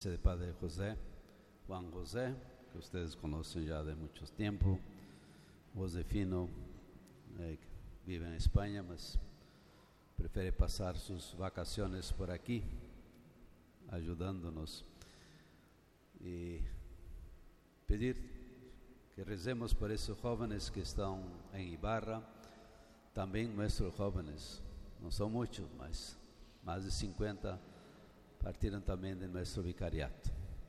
de Padre José, Juan José, que ustedes conocen ya de mucho tiempo. Josefino vive en España, mas prefiere pasar sus vacaciones por aquí, ayudándonos. Y pedir que recemos por esos jóvenes que están en Ibarra, también nuestros jóvenes, no son muchos, mas más de 50 partieron también de nuestro vicariato.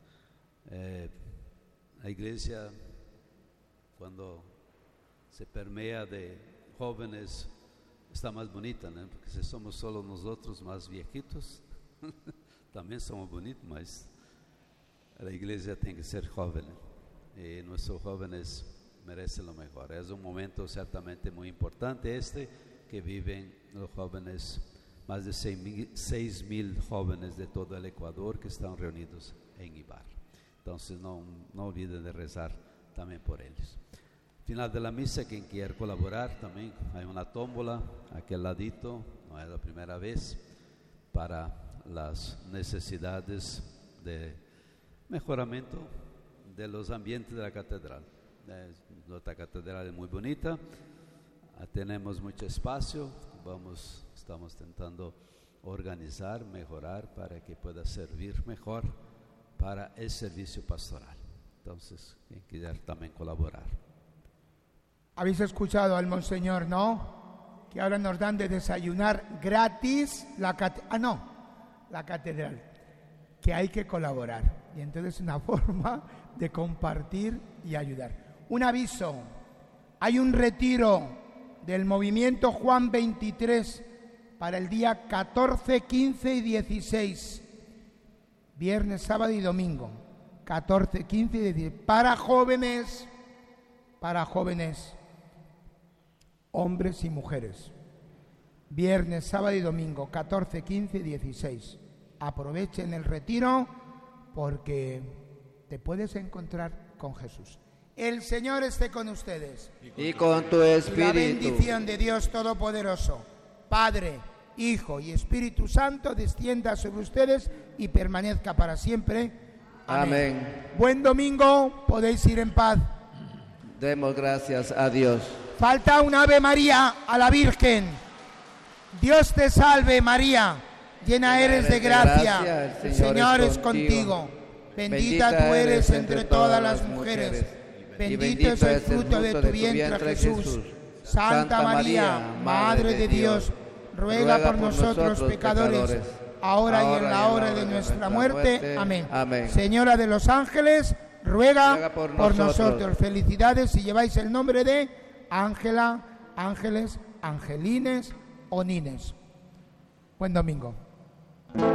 La iglesia, cuando se permea de jóvenes, está más bonita, ¿no? Porque si somos solo nosotros más viejitos, también somos bonitos, mas la iglesia tiene que ser joven, y nuestros jóvenes merecen lo mejor. Es un momento ciertamente muy importante que viven los jóvenes, más de 6,000 jóvenes de todo el Ecuador que están reunidos en Ibarra. Entonces no olviden de rezar también por ellos. Final de la misa, quien quiera colaborar también, hay una tómbola aquí al ladito, no es la primera vez, para las necesidades de mejoramiento de los ambientes de la catedral. Nuestra catedral es muy bonita, tenemos mucho espacio, estamos intentando organizar, mejorar para que pueda servir mejor para el servicio pastoral. Entonces, quien quiera también colaborar. Habéis escuchado al Monseñor, ¿no? Que ahora nos dan de desayunar gratis la catedral. Que hay que colaborar. Y entonces es una forma de compartir y ayudar. Un aviso. Hay un retiro del movimiento Juan 23 para el día 14, 15 y 16. Viernes, sábado y domingo. 14, 15 y 16. Para jóvenes. Hombres y mujeres. Viernes, sábado y domingo, 14, 15 y 16. Aprovechen el retiro porque te puedes encontrar con Jesús. El Señor esté con ustedes. Y con tu espíritu. La bendición de Dios Todopoderoso, Padre, Hijo y Espíritu Santo, descienda sobre ustedes y permanezca para siempre. Amén. Buen domingo, podéis ir en paz. Demos gracias a Dios. Falta un Ave María a la Virgen. Dios te salve María, llena eres de gracia, el Señor es contigo. Bendita tú eres entre todas las mujeres, bendito es el fruto de tu vientre Jesús. Santa María, Madre de Dios, ruega por nosotros pecadores, ahora y en la hora de nuestra muerte. Amén. Señora de los ángeles, ruega por nosotros. Felicidades si lleváis el nombre de Ángela, Ángeles, Angelines o Nines. Buen domingo.